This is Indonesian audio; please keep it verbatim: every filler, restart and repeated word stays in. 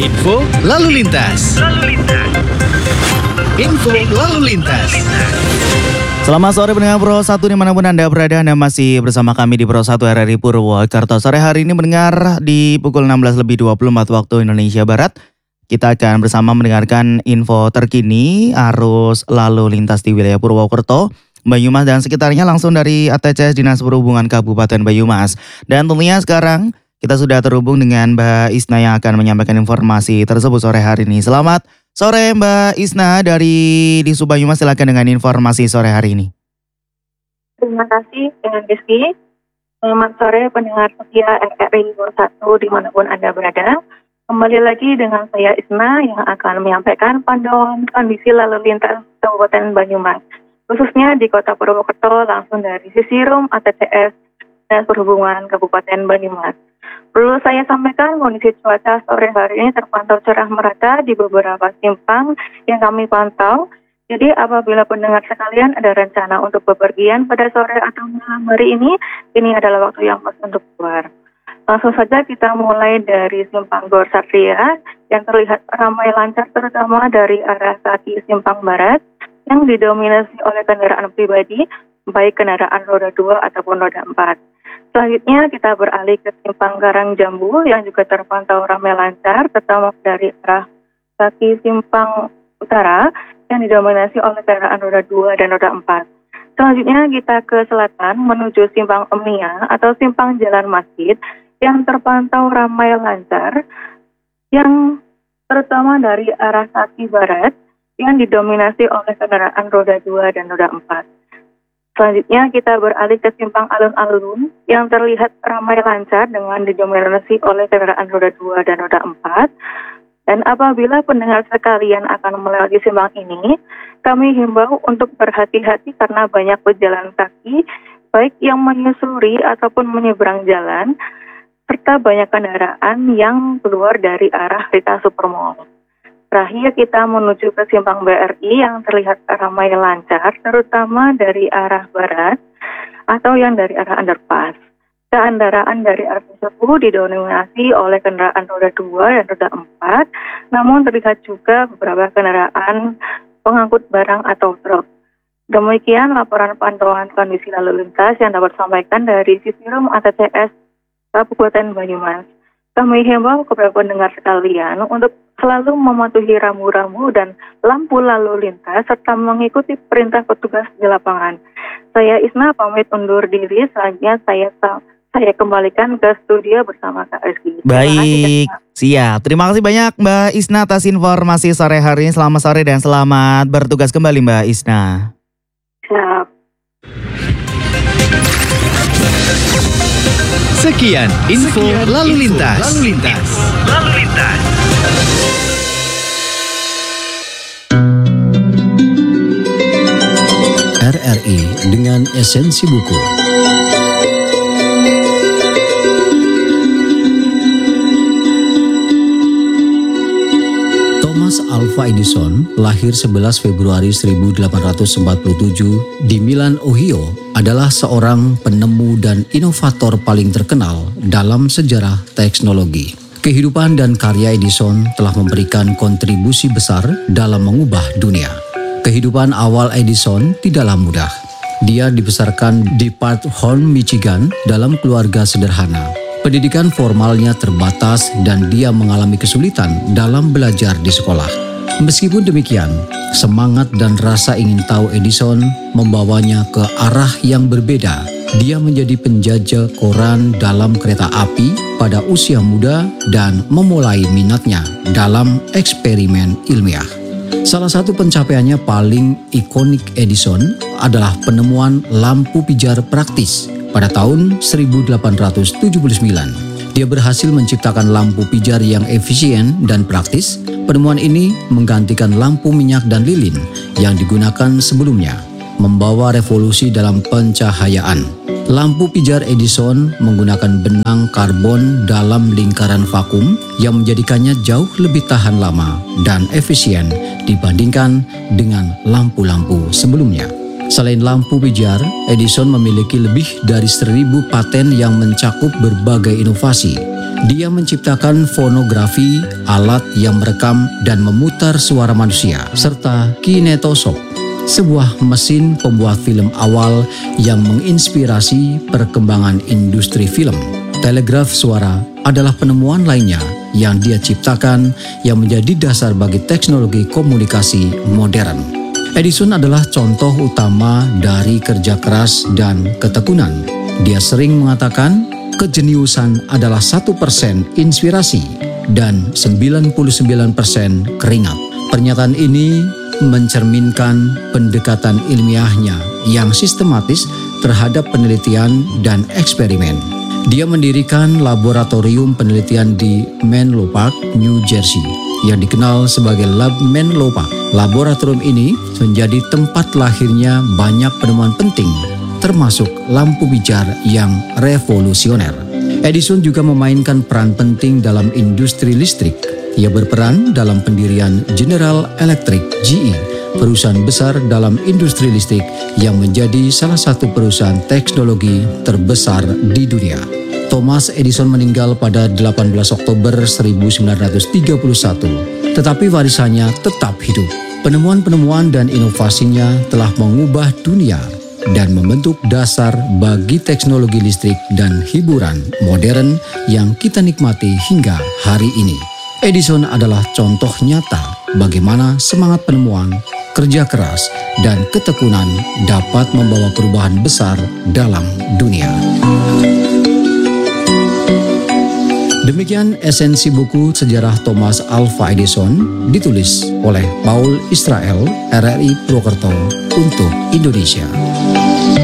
Info lalu lintas. Lalu lintas. Info lalu lintas. Selamat sore pendengar Pro satu dimanapun Anda berada. Anda masih bersama kami di Pro satu R R I Purwokerto. Sore hari ini mendengar di pukul enam belas lebih dua puluh empat waktu Indonesia Barat. Kita akan bersama mendengarkan info terkini arus lalu lintas di wilayah Purwokerto, Banyumas dan sekitarnya langsung dari A T C S Dinas Perhubungan Kabupaten Banyumas. Dan tentunya sekarang kita sudah terhubung dengan Mbak Isna yang akan menyampaikan informasi tersebut sore hari ini. Selamat sore Mbak Isna dari Disub Banyumas, silakan dengan informasi sore hari ini. Terima kasih dengan Rizky. Selamat sore pendengar setia R R I satu dimanapun Anda berada. Kembali lagi dengan saya Isna yang akan menyampaikan pantauan kondisi lalu lintas Kabupaten Banyumas, khususnya di Kota Purwokerto langsung dari sisi Rum A T C S Dinas Perhubungan Kabupaten Banyumas. Perlu saya sampaikan kondisi cuaca sore hari ini terpantau cerah merata di beberapa simpang yang kami pantau. Jadi apabila pendengar sekalian ada rencana untuk bepergian pada sore atau malam hari ini, ini adalah waktu yang pas untuk keluar. Langsung saja kita mulai dari simpang Gor Satria yang terlihat ramai lancar terutama dari arah kaki simpang barat yang didominasi oleh kendaraan pribadi, baik kendaraan roda dua ataupun roda empat. Selanjutnya kita beralih ke simpang Karang Jambu yang juga terpantau ramai lancar, terutama dari arah kaki simpang utara yang didominasi oleh kendaraan roda dua dan roda empat. Selanjutnya kita ke selatan menuju simpang Emia atau simpang Jalan Masjid yang terpantau ramai lancar, yang terutama dari arah kaki barat yang didominasi oleh kendaraan roda dua dan roda empat. Selanjutnya kita beralih ke simpang Alun-Alun yang terlihat ramai lancar dengan didominasi oleh kendaraan roda dua dan roda empat. Dan apabila pendengar sekalian akan melewati simpang ini, kami himbau untuk berhati-hati karena banyak pejalan kaki, baik yang menyusuri ataupun menyeberang jalan, serta banyak kendaraan yang keluar dari arah Rita Supermall. Terakhir kita menuju ke simpang B R I yang terlihat ramai lancar, terutama dari arah barat atau yang dari arah underpass. Kendaraan dari arah tersebut didominasi oleh kendaraan roda dua dan roda empat, namun terlihat juga beberapa kendaraan pengangkut barang atau truk. Demikian laporan pantauan kondisi lalu lintas yang dapat disampaikan dari sisi Rum A T C S Kabupaten Banyumas. Kami himbau kepada pendengar sekalian untuk selalu mematuhi rambu-rambu dan lampu lalu lintas serta mengikuti perintah petugas di lapangan. Saya Isna pamit undur diri, selanjutnya saya saya kembalikan ke studio bersama Kak Rizky. Baik, siap. Terima kasih banyak Mbak Isna atas informasi sore hari ini. Selamat sore dan selamat bertugas kembali Mbak Isna. Siap. Sekian info Sekian lalu lintas. Info, lalu lintas. Lalu lintas. R R I dengan esensi buku. Thomas Alva Edison lahir sebelas Februari seribu delapan ratus empat puluh tujuh di Milan, Ohio, adalah seorang penemu dan inovator paling terkenal dalam sejarah teknologi. Kehidupan dan karya Edison telah memberikan kontribusi besar dalam mengubah dunia. Kehidupan awal Edison tidaklah mudah. Dia dibesarkan di Park Horn, Michigan dalam keluarga sederhana. Pendidikan formalnya terbatas dan dia mengalami kesulitan dalam belajar di sekolah. Meskipun demikian, semangat dan rasa ingin tahu Edison membawanya ke arah yang berbeda. Dia menjadi penjajah koran dalam kereta api pada usia muda dan memulai minatnya dalam eksperimen ilmiah. Salah satu pencapaiannya paling ikonik Edison adalah penemuan lampu pijar praktis pada tahun seribu delapan ratus tujuh puluh sembilan. Dia berhasil menciptakan lampu pijar yang efisien dan praktis. Penemuan ini menggantikan lampu minyak dan lilin yang digunakan sebelumnya, membawa revolusi dalam pencahayaan. Lampu pijar Edison menggunakan benang karbon dalam lingkaran vakum yang menjadikannya jauh lebih tahan lama dan efisien dibandingkan dengan lampu-lampu sebelumnya. Selain lampu pijar, Edison memiliki lebih dari seribu paten yang mencakup berbagai inovasi. Dia menciptakan fonografi, alat yang merekam dan memutar suara manusia, serta kinetoscope, sebuah mesin pembuat film awal yang menginspirasi perkembangan industri film. Telegraf suara adalah penemuan lainnya yang dia ciptakan yang menjadi dasar bagi teknologi komunikasi modern. Edison adalah contoh utama dari kerja keras dan ketekunan. Dia sering mengatakan, kejeniusan adalah satu persen inspirasi dan sembilan puluh sembilan persen keringat. Pernyataan ini mencerminkan pendekatan ilmiahnya yang sistematis terhadap penelitian dan eksperimen. Dia mendirikan laboratorium penelitian di Menlo Park, New Jersey, yang dikenal sebagai Lab Menlo Park. Laboratorium ini menjadi tempat lahirnya banyak penemuan penting, termasuk lampu bijar yang revolusioner. Edison juga memainkan peran penting dalam industri listrik. Ia berperan dalam pendirian General Electric G E, perusahaan besar dalam industri listrik yang menjadi salah satu perusahaan teknologi terbesar di dunia. Thomas Edison meninggal pada delapan belas Oktober seribu sembilan ratus tiga puluh satu, tetapi warisannya tetap hidup. Penemuan-penemuan dan inovasinya telah mengubah dunia dan membentuk dasar bagi teknologi listrik dan hiburan modern yang kita nikmati hingga hari ini. Edison adalah contoh nyata bagaimana semangat penemuan, kerja keras, dan ketekunan dapat membawa perubahan besar dalam dunia. Demikian esensi buku Sejarah Thomas Alva Edison ditulis oleh Paul Israel, R R I Purwokerto untuk Indonesia.